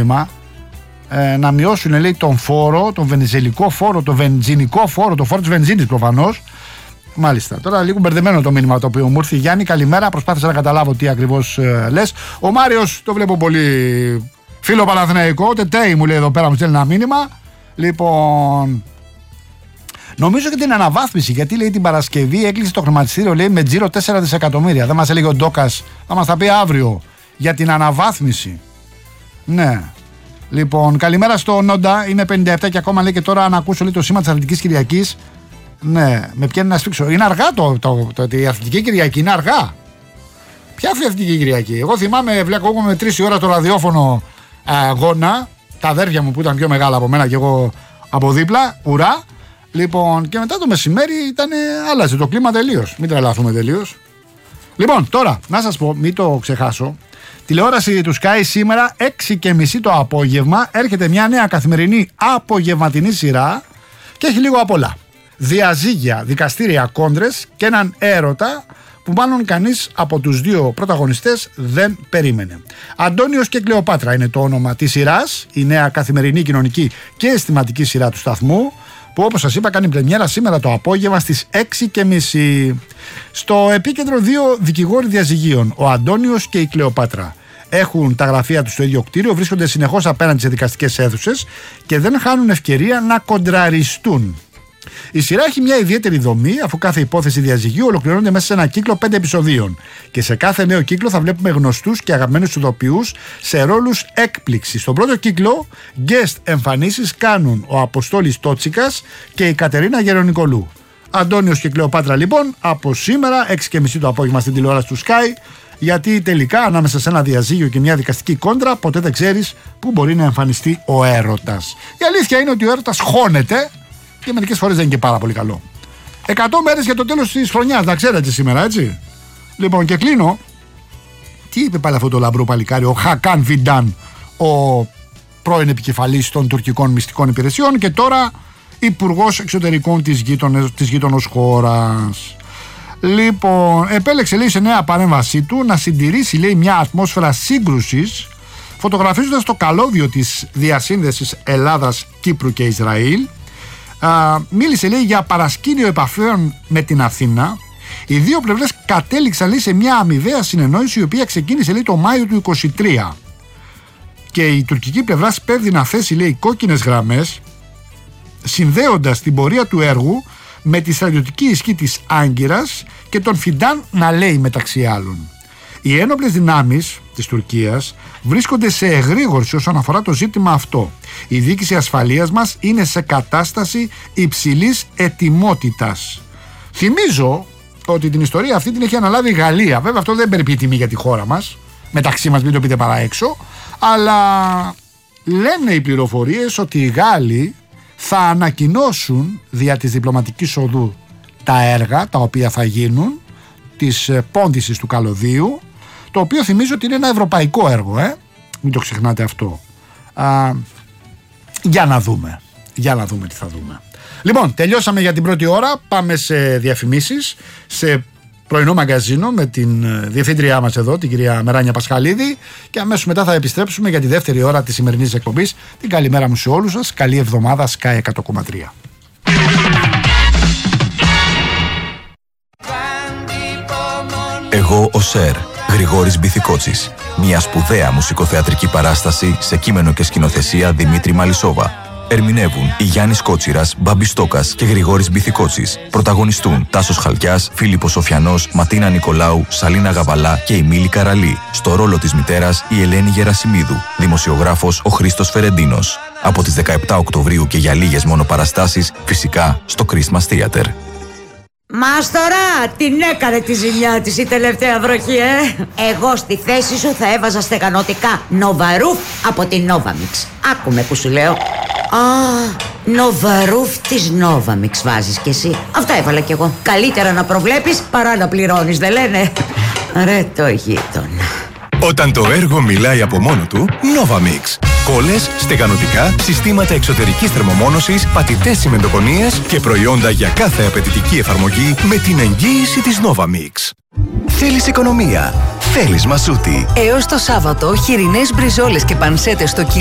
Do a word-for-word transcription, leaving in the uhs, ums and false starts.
νόημα ε, να μειώσουν, λέει, τον φόρο, τον βενζελικό φόρο, τον βενζινικό φόρο, το φόρο της βενζίνης προφανώς. Μάλιστα. Τώρα λίγο μπερδεμένο το μήνυμα το οποίο μου ήρθε. Γιάννη, καλημέρα. Προσπάθησα να καταλάβω τι ακριβώς ε, λες. Ο Μάριος το βλέπω πολύ φίλο Παναθηναϊκό. Τετέι μου λέει εδώ πέρα, μου στέλνει ένα μήνυμα. Λοιπόν. Νομίζω και την αναβάθμιση, γιατί λέει την Παρασκευή έκλεισε το χρηματιστήριο, λέει, με τζίρο τέσσερα δισεκατομμύρια. Δεν μας έλεγε ο Ντόκας, θα μας τα πει αύριο για την αναβάθμιση. Ναι. Λοιπόν, καλημέρα στο Νόντα. Είμαι πενήντα επτά και ακόμα, λέει, και τώρα να ακούσω, λέει, το σήμα της Αθλητικής Κυριακής. Ναι, με πιάνει να σφίξω. Είναι αργά το, το, το, το, η Αθλητική Κυριακή, είναι αργά. Ποια αυτή η Αθλητική Κυριακή? Εγώ θυμάμαι, βλέπω εγώ με τρεις ώρα το ραδιόφωνο αγώνα. Τα αδέρφια μου που ήταν πιο μεγάλα από μένα και εγώ από δίπλα, ουρά. Λοιπόν, και μετά το μεσημέρι ήταν, άλλαζε το κλίμα τελείως. Μην τρελαθούμε τελείως. Λοιπόν, τώρα, να σας πω, μην το ξεχάσω. Τηλεόραση του Sky σήμερα, έξι και μισή το απόγευμα, έρχεται μια νέα καθημερινή απογευματινή σειρά και έχει λίγο απ' όλα. Διαζύγια, δικαστήρια, κόντρες και έναν έρωτα που μάλλον κανείς από τους δύο πρωταγωνιστές δεν περίμενε. Αντώνιος και Κλεοπάτρα είναι το όνομα της σειράς, η νέα καθημερινή κοινωνική και αισθηματική σειρά του σταθμού, που όπως σας είπα κάνει πρεμιέρα σήμερα το απόγευμα στις έξι και μισή. Στο επίκεντρο δύο δικηγόροι διαζυγίων, ο Αντώνιος και η Κλεοπάτρα. Έχουν τα γραφεία τους στο ίδιο κτίριο, βρίσκονται συνεχώς απέναντι σε δικαστικές αίθουσες και δεν χάνουν ευκαιρία να κοντραριστούν. Η σειρά έχει μια ιδιαίτερη δομή, αφού κάθε υπόθεση διαζυγίου ολοκληρώνεται μέσα σε ένα κύκλο πέντε επεισοδίων. Και σε κάθε νέο κύκλο θα βλέπουμε γνωστούς και αγαπημένους ηθοποιούς σε ρόλους έκπληξης. Στον πρώτο κύκλο, guest εμφανίσεις κάνουν ο Αποστόλης Τότσικας και η Κατερίνα Γερονικολού. Αντώνιος και Κλεοπάτρα, λοιπόν, από σήμερα, έξι και μισή το απόγευμα στην τηλεόραση του Sky. Γιατί τελικά, ανάμεσα σε ένα διαζύγιο και μια δικαστική κόντρα, ποτέ δεν ξέρεις πού μπορεί να εμφανιστεί ο έρωτας. Η αλήθεια είναι ότι ο έρωτας χώνεται. Και μερικές φορές δεν είναι και πάρα πολύ καλό. εκατό μέρες για το τέλος της χρονιάς, να ξέρετε σήμερα, έτσι. Λοιπόν, και κλείνω. Τι είπε πάλι αυτό το λαμπρό παλικάρι, ο Χακάν Βιντάν, ο πρώην επικεφαλής των τουρκικών μυστικών υπηρεσιών και τώρα υπουργός εξωτερικών της, γείτονες, της γείτονος χώρας. Λοιπόν, επέλεξε, λέει, σε νέα παρέμβασή του να συντηρήσει, λέει, μια ατμόσφαιρα σύγκρουσης, φωτογραφίζοντας το καλώδιο της διασύνδεσης Ελλάδας, Κύπρου και Ισραήλ. Uh, μίλησε, λέει, για παρασκήνιο επαφών με την Αθήνα. Οι δύο πλευρές κατέληξαν, λέει, σε μια αμοιβαία συνεννόηση η οποία ξεκίνησε, λέει, το Μάιο του είκοσι τρία. Και η τουρκική πλευρά σπέβδει να θέσει, λέει, κόκκινες γραμμές, συνδέοντας την πορεία του έργου με τη στρατιωτική ισχύ της Άγκυρας και τον Φιντάν να λέει, μεταξύ άλλων. Οι ένοπλες δυνάμεις της Τουρκίας βρίσκονται σε εγρήγορση όσον αφορά το ζήτημα αυτό. Η διοίκηση ασφαλείας μας είναι σε κατάσταση υψηλής ετοιμότητας. Θυμίζω ότι την ιστορία αυτή την έχει αναλάβει η Γαλλία. Βέβαια αυτό δεν περιποιεί τιμή για τη χώρα μας. Μεταξύ μας, μην το πείτε παρά έξω. Αλλά λένε οι πληροφορίες ότι οι Γάλλοι θα ανακοινώσουν δια της διπλωματικής οδού τα έργα τα οποία θα γίνουν, της πόντισης του καλωδίου, το οποίο θυμίζω ότι είναι ένα ευρωπαϊκό έργο, ε? Μην το ξεχνάτε αυτό. Α, για να δούμε. Για να δούμε τι θα δούμε. Λοιπόν, τελειώσαμε για την πρώτη ώρα. Πάμε σε διαφημίσεις, σε πρωινό μαγκαζίνο με την διευθύντριά μας εδώ, την κυρία Μεράνια Πασχαλίδη, και αμέσως μετά θα επιστρέψουμε για τη δεύτερη ώρα της σημερινής εκπομπής. Την καλημέρα μου σε όλους σας. Καλή εβδομάδα, Sky εκατό κόμμα τρία. Εγώ ο Σερ, Γρηγόρης Μπιθικότσης. Μια σπουδαία μουσικοθεατρική παράσταση σε κείμενο και σκηνοθεσία Δημήτρη Μαλισσόβα. Ερμηνεύουν η Γιάννης Κότσιρας, Μπάμπης Στόκας και Γρηγόρης Μπιθικότσης. Πρωταγωνιστούν Τάσος Χαλκιάς, Φίλιππος Σοφιανός, Ματίνα Νικολάου, Σαλίνα Γαβαλά και η Μίλη Καραλή. Στο ρόλο της μητέρας η Ελένη Γερασιμίδου. Δημοσιογράφος ο Χρήστος Φερεντίνος. Από τις δεκαεπτά Οκτωβρίου και για λίγες μόνο παραστάσεις, φυσικά στο Christmas Theater. Μάστορα, την έκανε τη ζημιά της η τελευταία βροχή, ε! Εγώ στη θέση σου θα έβαζα στεγανοτικά Νοβαρούφ από την Novamix. Άκουμε που σου λέω. Α, Νοβαρούφ της Novamix βάζεις κι εσύ. Αυτό έβαλα κι εγώ. Καλύτερα να προβλέπεις παρά να πληρώνεις, δεν λένε? Ρε το γείτονα. Όταν το έργο μιλάει από μόνο του, Novamix. Κόλλες, στεγανοτικά, συστήματα εξωτερικής θερμομόνωσης, πατητές τσιμεντοκονίες και προϊόντα για κάθε απαιτητική εφαρμογή με την εγγύηση της Novamix. Θέλεις οικονομία. Θέλεις Μασούτη. Έως το Σάββατο, χοιρινές μπριζόλες και πανσέτες στο